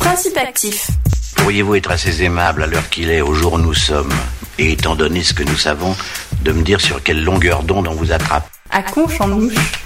Principe actif. Pourriez-vous être assez aimable à l'heure qu'il est, au jour où nous sommes, et étant donné ce que nous savons, de me dire sur quelle longueur d'onde on vous attrape? À Conche en Ouche.